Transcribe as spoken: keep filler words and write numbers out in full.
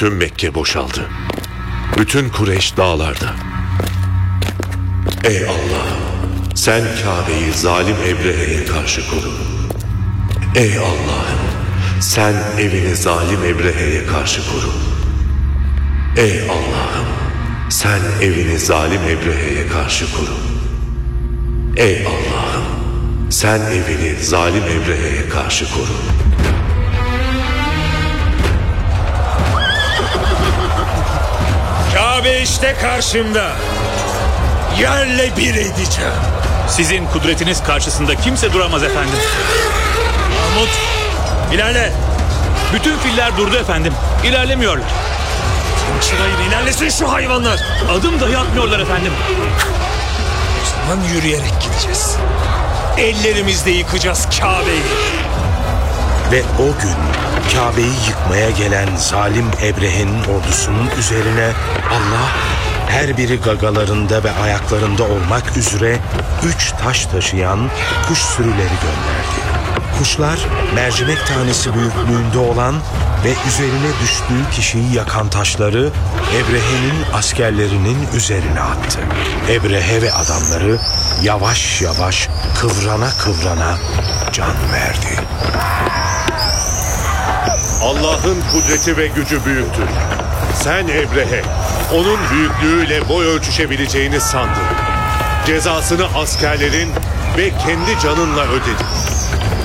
tüm Mekke boşaldı. Bütün Kureyş dağlarda. Ey Allah'ım, sen Kabe'yi zalim Ebrehe'ye karşı koru. Ey Allah'ım, sen evini zalim Ebrehe'ye karşı koru. Ey Allah'ım, sen evini zalim Ebrehe'ye karşı koru. Ey Allah'ım, sen evini zalim Ebrehe'ye karşı koru. Kabe işte karşımda. Yerle bir edeceğim. Sizin kudretiniz karşısında kimse duramaz efendim. Mahmut, ilerle. Bütün filler durdu efendim. İlerlemiyorlar. Çırayın, ilerlesin şu hayvanlar. Adım dahi atmıyorlar efendim. O zaman yürüyerek gideceğiz. Ellerimizle yıkacağız Kabe'yi. Ve o gün Kabe'yi yıkmaya gelen zalim Ebrehe'nin ordusunun üzerine Allah her biri gagalarında ve ayaklarında olmak üzere üç taş taşıyan kuş sürüleri gönderdi. Kuşlar mercimek tanesi büyüklüğünde olan ve üzerine düştüğü kişiyi yakan taşları Ebrehe'nin askerlerinin üzerine attı. Ebrehe ve adamları yavaş yavaş kıvrana kıvrana can verdi. Allah'ın kudreti ve gücü büyüktür. Sen Ebrehe, onun büyüklüğüyle boy ölçüşebileceğini sandın. Cezasını askerlerin ve kendi canınla ödedin.